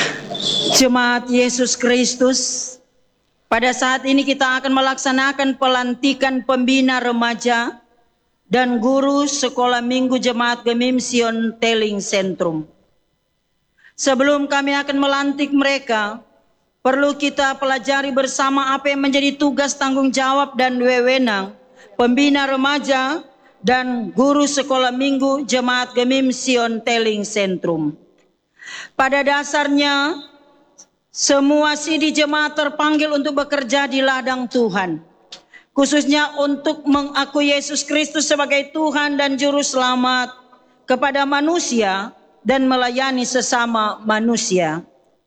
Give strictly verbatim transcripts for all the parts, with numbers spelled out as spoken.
Jemaat Yesus Kristus, pada saat ini kita akan melaksanakan pelantikan pembina remaja dan guru sekolah minggu Jemaat Gemim Sion Teling Sentrum. Sebelum kami akan melantik mereka, perlu kita pelajari bersama apa yang menjadi tugas, tanggung jawab, dan wewenang pembina remaja dan guru sekolah minggu Jemaat Gemim Sion Teling Sentrum. Pada dasarnya, semua sidi jemaat terpanggil untuk bekerja di ladang Tuhan, khususnya untuk mengakui Yesus Kristus sebagai Tuhan dan Juru Selamat kepada manusia dan melayani sesama manusia.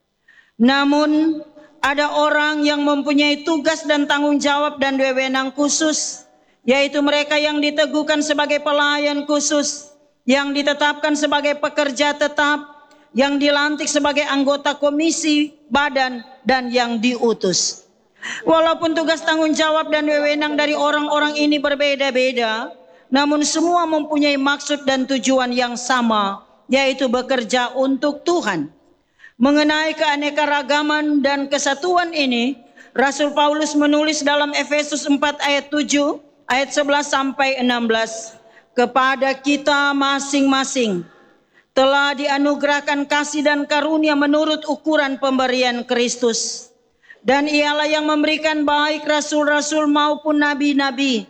Namun, ada orang yang mempunyai tugas dan tanggung jawab dan wewenang khusus, yaitu mereka yang diteguhkan sebagai pelayan khusus, yang ditetapkan sebagai pekerja tetap, yang dilantik sebagai anggota komisi, badan, dan yang diutus. Walaupun tugas, tanggung jawab, dan wewenang dari orang-orang ini berbeda-beda, namun semua mempunyai maksud dan tujuan yang sama, yaitu bekerja untuk Tuhan. Mengenai keanekaragaman dan kesatuan ini, Rasul Paulus menulis dalam Efesus empat ayat tujuh, ayat sebelas sampai enam belas, kepada kita masing-masing telah dianugerahkan kasih dan karunia menurut ukuran pemberian Kristus. Dan ialah yang memberikan baik rasul-rasul maupun nabi-nabi,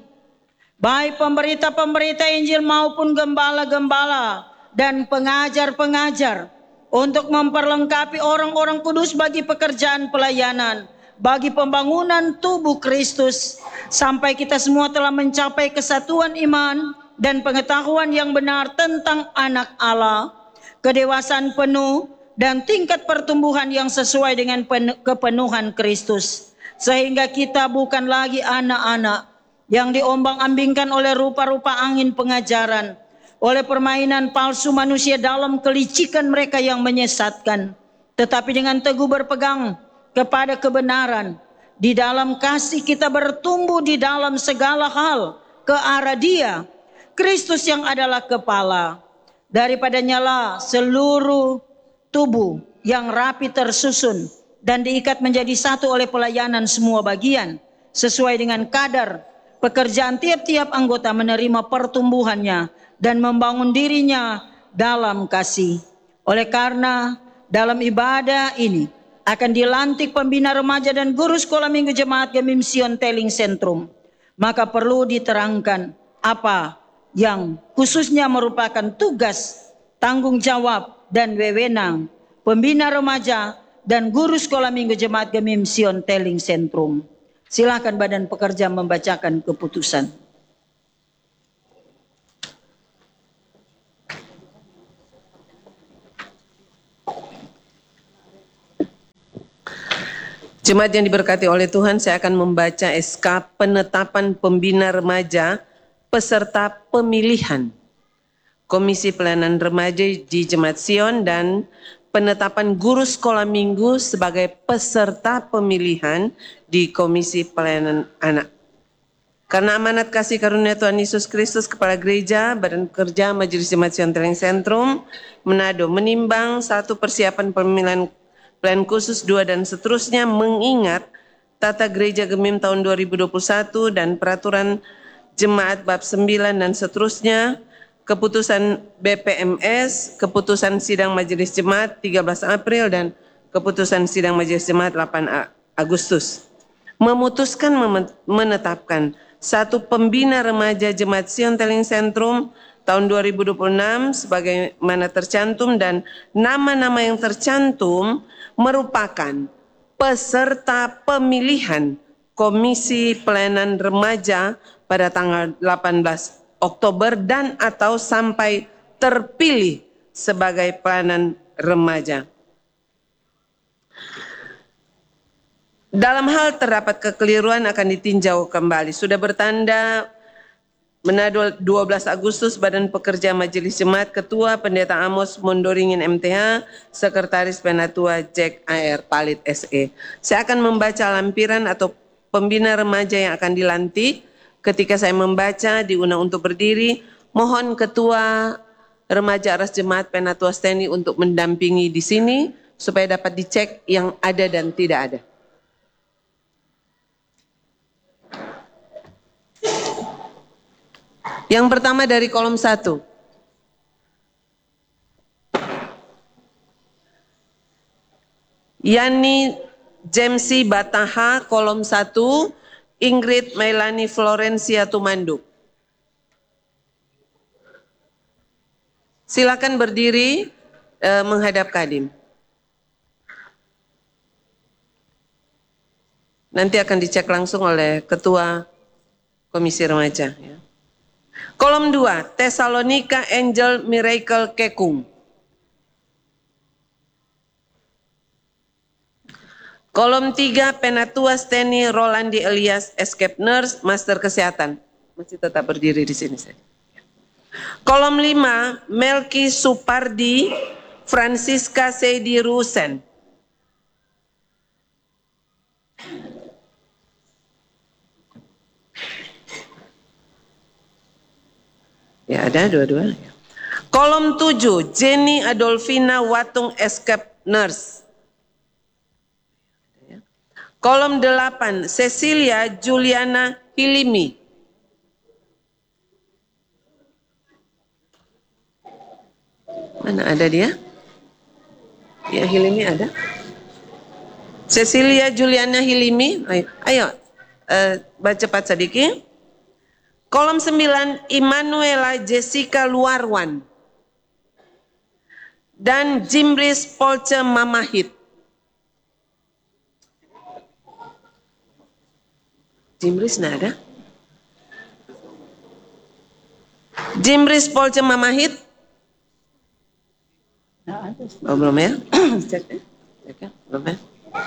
baik pemberita-pemberita Injil maupun gembala-gembala dan pengajar-pengajar, untuk memperlengkapi orang-orang kudus bagi pekerjaan pelayanan, bagi pembangunan tubuh Kristus, sampai kita semua telah mencapai kesatuan iman dan pengetahuan yang benar tentang anak Allah, kedewasaan penuh dan tingkat pertumbuhan yang sesuai dengan kepenuhan Kristus, sehingga kita bukan lagi anak-anak yang diombang-ambingkan oleh rupa-rupa angin pengajaran, oleh permainan palsu manusia dalam kelicikan mereka yang menyesatkan, tetapi dengan teguh berpegang kepada kebenaran. Di dalam kasih kita bertumbuh di dalam segala hal ke arah Dia, Kristus yang adalah kepala. Daripadanya lah seluruh tubuh yang rapi tersusun dan diikat menjadi satu oleh pelayanan semua bagian, sesuai dengan kadar pekerjaan tiap-tiap anggota menerima pertumbuhannya dan membangun dirinya dalam kasih. Oleh karena dalam ibadah ini akan dilantik pembina remaja dan guru sekolah minggu Jemaat Gemim Sion Teling Sentrum, maka perlu diterangkan apa yang khususnya merupakan tugas, tanggung jawab, dan wewenang pembina remaja dan guru sekolah minggu Jemaat Gemim Sion Teling Sentrum. Silakan badan pekerja membacakan keputusan. Jemaat yang diberkati oleh Tuhan, saya akan membaca S K penetapan pembina remaja peserta pemilihan Komisi Pelayanan Remaja di Jemaat Sion dan penetapan guru sekolah minggu sebagai peserta pemilihan di Komisi Pelayanan Anak. Karena amanat kasih karunia Tuhan Yesus Kristus kepala gereja, badan kerja Majelis Jemaat Sion Teling Sentrum Manado menimbang satu persiapan pemilihan pelayan khusus dua dan seterusnya, mengingat tata gereja Gemim tahun dua ribu dua puluh satu dan peraturan Jemaat bab sembilan dan seterusnya, keputusan B P M S, keputusan sidang Majelis Jemaat tiga belas April dan keputusan sidang Majelis Jemaat delapan Agustus. Memutuskan menetapkan satu pembina remaja Jemaat Sion Teling Sentrum tahun dua ribu dua puluh enam sebagaimana tercantum, dan nama-nama yang tercantum merupakan peserta pemilihan Komisi Pelayanan Remaja pada tanggal delapan belas Oktober dan atau sampai terpilih sebagai pelayanan remaja. Dalam hal terdapat kekeliruan akan ditinjau kembali. Sudah bertanda Manado dua belas Agustus, Badan Pekerja Majelis Jemaat, Ketua Pendeta Amos Mondoringin M T H, Sekretaris Penatua Jack A R Palit S E. Saya akan membaca lampiran atau pembina remaja yang akan dilantik. Ketika saya membaca, diundang untuk berdiri. Mohon Ketua Remaja Aras Jemaat Penatua Steni untuk mendampingi di sini. supaya dapat dicek yang ada dan tidak ada. Yang pertama dari kolom satu. Yani Jemsi Bataha, kolom satu. Ingrid Melani Florencia Tumanduk. Silakan berdiri eh, menghadap Kadin. Nanti akan dicek langsung oleh Ketua Komisi Remaja. Ya. Kolom dua, Tesalonika Angel Miracle Kekung. Kolom tiga, Penatua Steni Rolandi Elias, Escape Nurse, Master Kesehatan. Masih tetap berdiri di sini saya. Kolom lima, Melki Supardi, Francisca Seidi Rusen. Ya ada dua-dua. Kolom tujuh, Jenny Adolfina Watung, Escape Nurse. Kolom delapan, Cecilia Juliana Hilimi. Mana ada dia? Ya, Hilimi ada. Cecilia Juliana Hilimi. Ayo, ayo uh, baca cepat sedikit. Kolom sembilan, Immanuela Jessica Luarwan. Dan Jimbris Polce Mamahit. Jimbris nggak ada? Jimbris Polce Mamahit? Oh belum ya? Cek ya. Cek ya? Belum ya?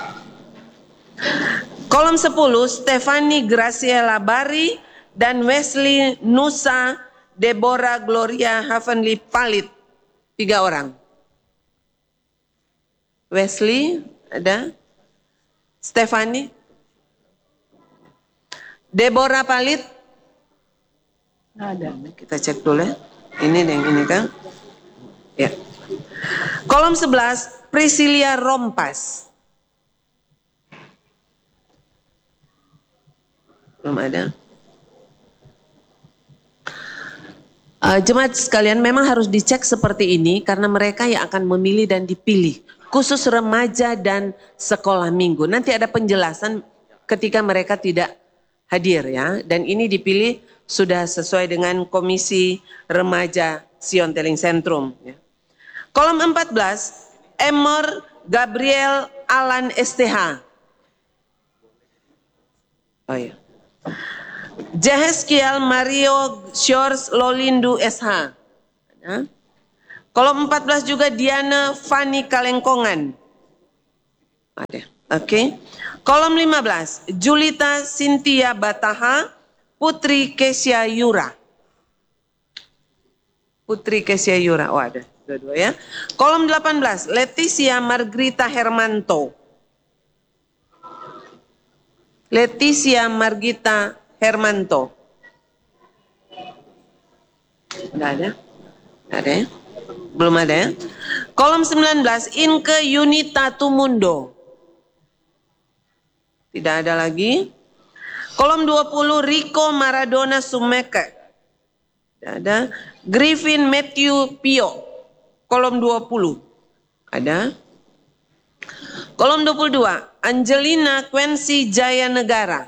Kolom sepuluh, Stefani Graciela Bari dan Wesley Nusa Deborah Gloria Heavenly Palit. Tiga orang. Wesley ada? Stefani? Deborah Palit? Ada. Kita cek dulu ya. Ini yang ini kan? Ya. Kolom sebelas, Priscilia Rompas. Belum ada. Uh, jemaat sekalian, memang harus dicek seperti ini karena mereka yang akan memilih dan dipilih. Khusus remaja dan sekolah minggu. Nanti ada penjelasan ketika mereka tidak hadir ya. Dan ini dipilih sudah sesuai dengan Komisi Remaja Sion Teling Sentrum. Ya. Kolom empat belas, Emor Gabriel Alan S T H. Oh ya. Jeheskiel Mario Shores Lolindu S H. Ya. Kolom empat belas juga Diana Fani Kalengkongan. Ada. Oke. Okay. Kolom lima belas, Julita Cynthia Bataha, Putri Kesia Yura. Putri Kesia Yura, oh ada dua-dua ya. Kolom delapan belas, Leticia Margrita Hermanto. Leticia Margita Hermanto. Enggak ada? Enggak ada ya? Belum ada ya? Kolom sembilan belas, Inke Yunita Tumundo. Tidak ada lagi. Kolom dua puluh, Rico Maradona Sumeke. Tidak ada. Griffin Matthew Pio. Kolom dua puluh. Ada. Kolom dua puluh dua, Angelina Quency Jaya Negara.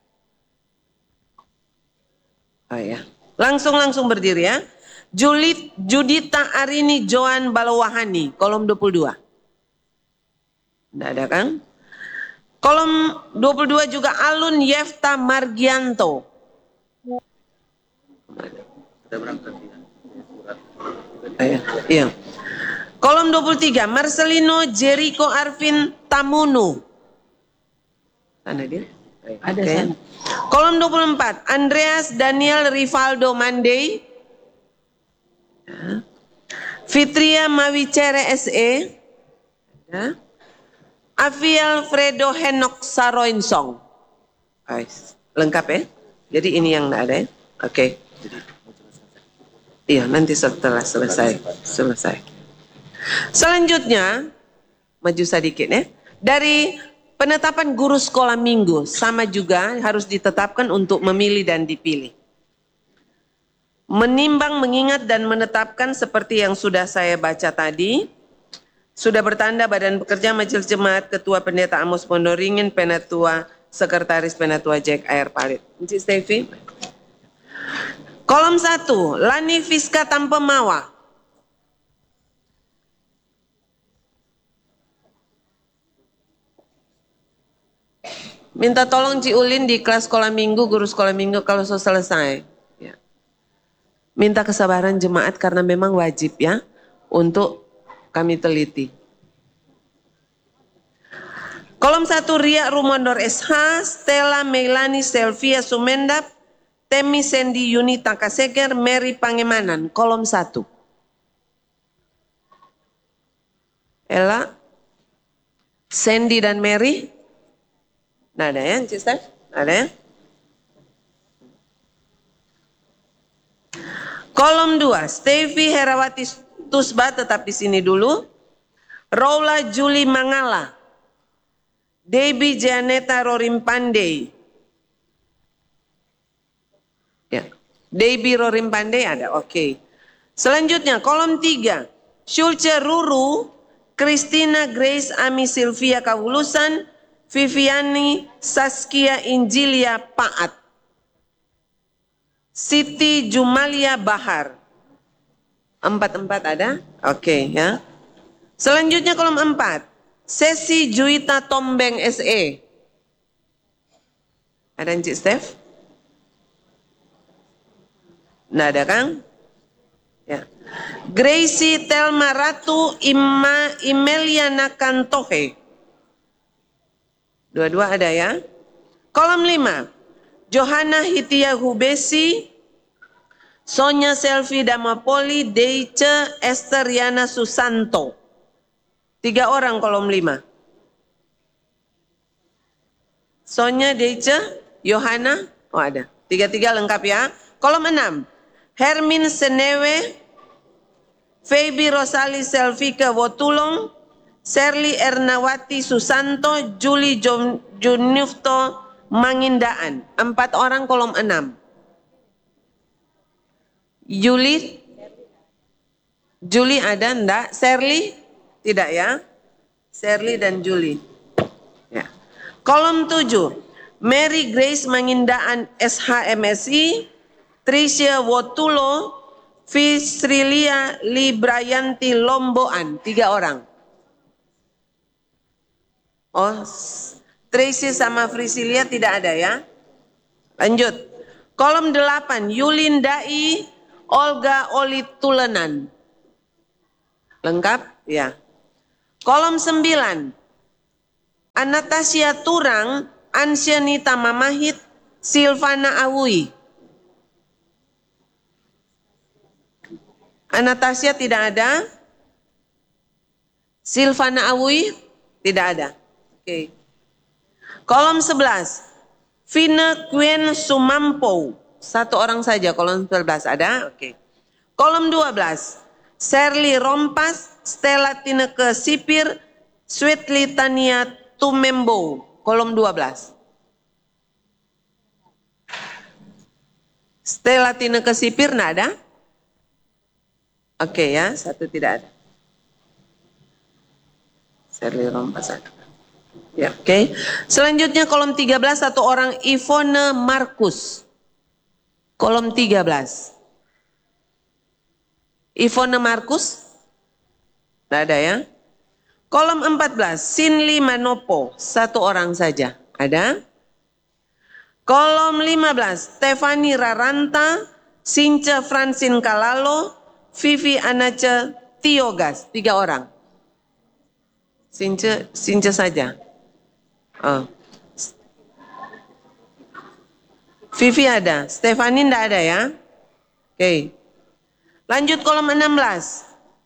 Oh ya. Langsung-langsung berdiri ya. Julit Judita Arini Joan Balawahani. Kolom dua puluh dua. Tidak ada kan? Kolom dua puluh dua juga Alun Yefta Margianto. Iya, iya. Kolom dua puluh tiga Marcelino Jericho Arvin Tamunu. Sana dia? Ada okay. Sana. Kolom dua puluh empat Andreas Daniel Rivaldo Mandei. Ya. Fitria Mawicere S E. Ya. Aviel Fredo Henok Saroinsong. Lengkap ya? Jadi ini yang enggak ada ya? Oke. Okay. Iya, nanti setelah selesai. Selesai. Selanjutnya, Maju sedikit ya. Dari penetapan guru sekolah minggu, sama juga harus ditetapkan untuk memilih dan dipilih. Menimbang, mengingat, dan menetapkan seperti yang sudah saya baca tadi, sudah bertanda Badan Pekerja Majelis Jemaat, Ketua Pendeta Amos Pondoringin, Penatua, Sekretaris Penatua Jack Air Palit. Encik Stevi. Kolom satu, Lani Fiska Tanpa Mawa. Minta tolong Ci Ulin di kelas sekolah minggu, guru sekolah minggu kalau sudah selesai. Ya. Minta kesabaran jemaat karena memang wajib ya untuk kami teliti. Kolom satu, Ria Rumondor S H, Stella Meilani Selvia Sumendap, Temi Sendi Yunita Kaseger, Mary Pangemanan. Kolom satu. Ella, Sandy dan Mary. Nah, ada ya, Encik Steph? Ada ya? Kolom dua, Stevi Herawati Tusba tetap di sini dulu. Rola Juli Mangala. Debbie Janeta Rorim Pandey. Ya. Debbie Rorim Pandey ada, oke. Okay. Selanjutnya kolom tiga, Shulce Ruru, Christina Grace Ami Sylvia Kawulusan, Viviani Saskia Injilia Paat. Siti Jumalia Bahar. Empat-empat ada? Oke okay, ya. Selanjutnya kolom empat. Sesi Juita Tombeng S E. Ada Encik Steph? Nggak ada Kang? Ya. Gracie Telma Ratu Ima Imeliana Kantohe. Dua-dua ada ya. Kolom lima. Johanna Hitia Hubesi, Sonya Selvi Damapoli, Deice Esther Yana Susanto. Tiga orang kolom lima. Sonya, Deice, Johanna, oh ada. Tiga-tiga lengkap ya. Kolom enam. Hermin Senewe, Feby Rosali Selvika Wotulong, Serli Ernawati Susanto, Juli Junifto Mangindaan. Empat orang kolom enam. Juli, Juli ada enggak? Serli? Tidak ya? Serli dan Juli. Ya. Kolom tujuh. Mary Grace Mangindaan S H M S I, Tricia Wotulo, Fisrilia Librayanti Lomboan. Tiga orang. Oh, Tracy sama Frisilia tidak ada ya. Lanjut. Kolom delapan, Yulin Dai, Olga Olitulenan. Lengkap? Ya. Kolom sembilan, Anastasia Turang, Ansyanita Mamahit, Silvana Awui. Anastasia tidak ada. Silvana Awui tidak ada. Oke. Okay. Kolom sebelas, Vina Queen Sumampo. Satu orang saja, kolom sebelas ada. Oke. Okay. Kolom dua belas, Serli Rompas, Stella Tineke Sipir, Sweetly Tania Tumembo. Kolom dua belas. Stella Tineke Sipir enggak ada? Oke okay, ya, satu tidak ada. Serli Rompas ada. Ya, oke. Okay. Selanjutnya kolom tiga belas, satu orang Ivone Markus. Kolom tiga belas. Ivone Markus? Tidak ada ya. Kolom empat belas, Sinli Manopo. Satu orang saja. Ada. Kolom lima belas, Stefani Raranta, Since Francine Kalalo, Vivi Anace Tiogas. Tiga orang. Since, Since saja. Oh. Vivi ada, Stefani tidak ada ya. Oke. Okay. Lanjut kolom enam belas.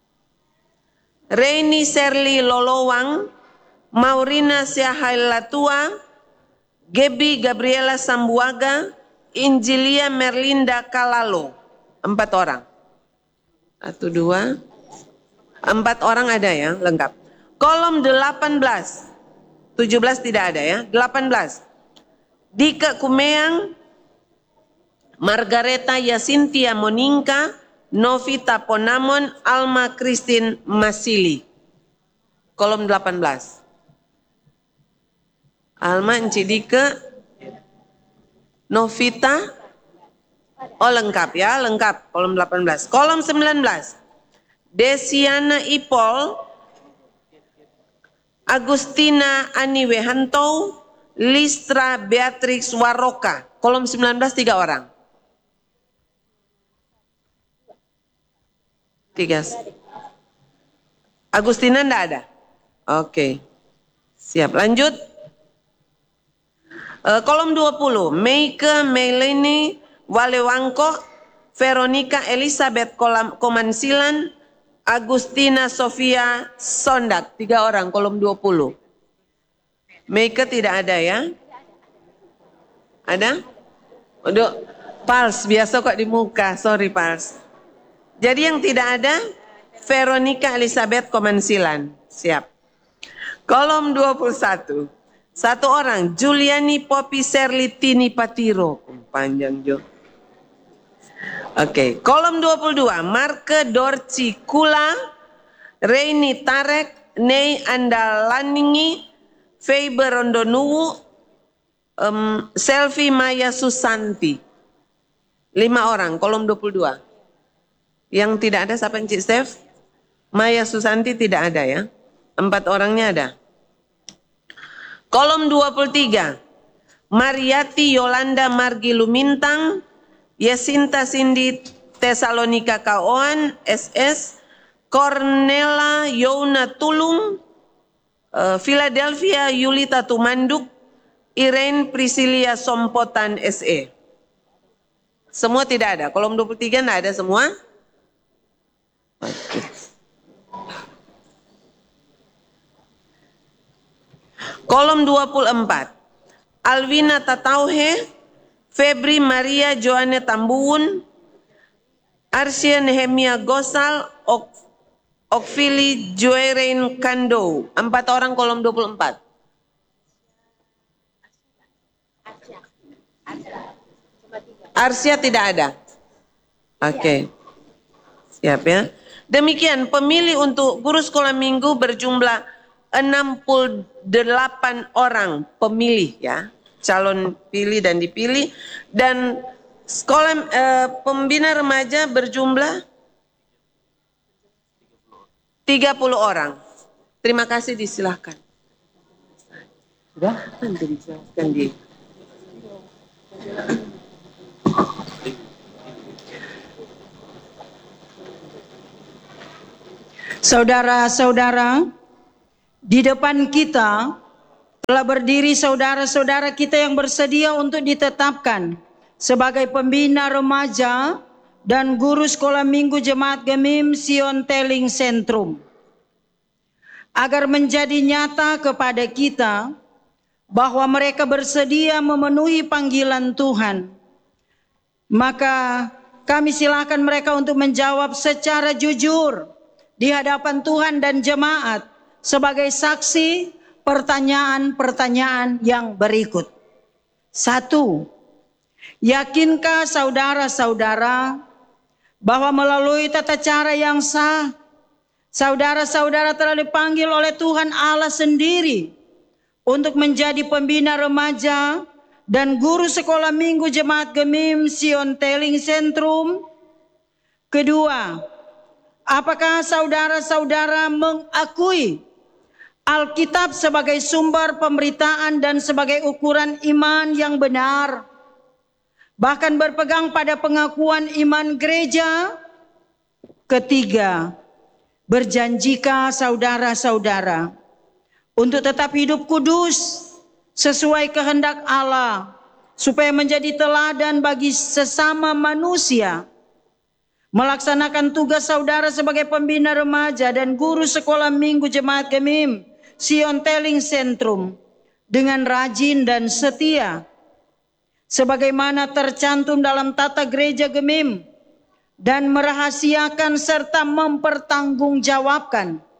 Reini Serli Lolowang, Maurina Siahailatua, Gebi Gabriela Sambuaga, Injilia Merlinda Kalalo. Empat orang. Satu, dua. Empat orang ada ya, lengkap. Kolom delapan belas. tujuh belas tidak ada ya. delapan belas. Dika Kumeang, Margareta Yasintia Moninka, Novita Ponamon, Alma Christine Masili. Kolom delapan belas. Alma Encidike, Novita, oh lengkap ya, lengkap. Kolom delapan belas. Kolom sembilan belas. Desiana Ipol, Agustina Ani Wehanto, Listra Beatrix Waroka. Kolom sembilan belas tiga orang. Tiga. Agustina enggak ada? Oke. Siap, lanjut. Uh, kolom dua puluh. Meike Meleni Walewangko, Veronica Elizabeth Komansilan, Agustina Sofia Sondak. Tiga orang, kolom dua puluh. Meike tidak ada ya? Ada? Udah, Pals, biasa kok di muka, sorry Pals. Jadi yang tidak ada, Veronica Elizabeth Komansilan. Siap. Kolom dua puluh satu. Satu orang, Juliani Poppy Serlitini Patiro. Panjang Jo. Oke, kolom dua puluh dua, Marke Dorci Kula, Reini Tarek, Nei Andalaningi, Faber Rondonuwu, um, Selvi Maya Susanti. Lima orang, kolom dua puluh dua. Yang tidak ada siapa Encik Steph? Maya Susanti tidak ada ya. Empat orangnya ada. Kolom dua puluh tiga. Mariati Yolanda Margi Lumintang, Yesinta Cindy Tesalonika Kaoan S S, Cornela Youna Tulung, uh, Philadelphia Yulita Tumanduk, Irene Priscilia Sompotan S E. Semua tidak ada. Kolom dua puluh tiga tidak ada semua. Oke. Kolom dua puluh empat. Alvina Tatauhe, Febri Maria Joanne Tambuun, Arsya Nehemia Gosal, ok, Okfili Joerein Kando. Empat orang kolom dua puluh empat. Arsya tidak ada. Oke. Okay. Siap ya. Demikian pemilih untuk guru sekolah minggu berjumlah enam puluh delapan orang pemilih ya. Calon pilih dan dipilih. Dan sekolah eh, pembina remaja berjumlah tiga puluh orang. Terima kasih, disilahkan. Sudah? Nanti dijelaskan di. Saudara-saudara, di depan kita telah berdiri saudara-saudara kita yang bersedia untuk ditetapkan sebagai pembina remaja dan guru sekolah minggu Jemaat Gemim Sion Teling Sentrum. Agar menjadi nyata kepada kita bahwa mereka bersedia memenuhi panggilan Tuhan, maka kami silakan mereka untuk menjawab secara jujur di hadapan Tuhan dan jemaat sebagai saksi pertanyaan-pertanyaan yang berikut. Satu, yakinkah saudara-saudara bahwa melalui tata cara yang sah, saudara-saudara telah dipanggil oleh Tuhan Allah sendiri untuk menjadi pembina remaja dan guru sekolah minggu Jemaat Gemim Sion Teling Sentrum? Kedua, apakah saudara-saudara mengakui Alkitab sebagai sumber pemberitaan dan sebagai ukuran iman yang benar, bahkan berpegang pada pengakuan iman gereja? Ketiga, berjanjikah saudara-saudara untuk tetap hidup kudus sesuai kehendak Allah, supaya menjadi teladan bagi sesama manusia, melaksanakan tugas saudara sebagai pembina remaja dan guru sekolah minggu Jemaat Gemim Sion Teling Sentrum dengan rajin dan setia, sebagaimana tercantum dalam tata gereja Gemim, dan merahasiakan serta mempertanggungjawabkan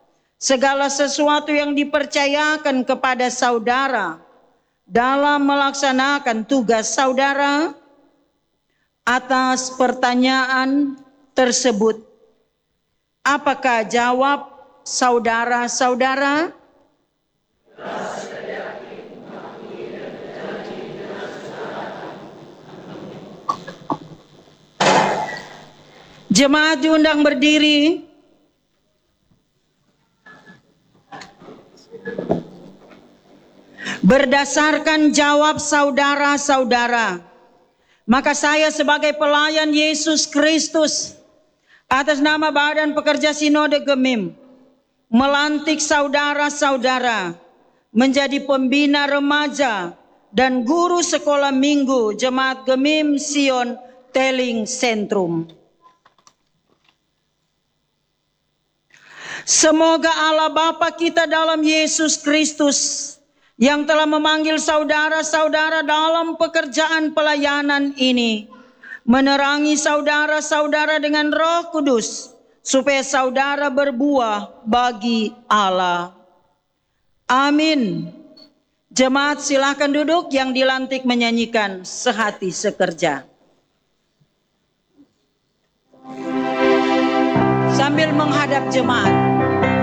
segala sesuatu yang dipercayakan kepada saudara dalam melaksanakan tugas saudara. Atas pertanyaan tersebut, apakah jawab saudara-saudara? Jemaat diundang berdiri. Berdasarkan jawab saudara-saudara, maka saya sebagai pelayan Yesus Kristus atas nama Badan Pekerja Sinode Gemim melantik saudara-saudara menjadi pembina remaja dan guru sekolah minggu Jemaat Gemim Sion Teling Sentrum. Semoga Allah Bapa kita dalam Yesus Kristus yang telah memanggil saudara-saudara dalam pekerjaan pelayanan ini menerangi saudara-saudara dengan Roh Kudus supaya saudara berbuah bagi Allah. Amin. Jemaat silakan duduk, yang dilantik menyanyikan Sehati Sekerja. Sambil menghadap jemaat.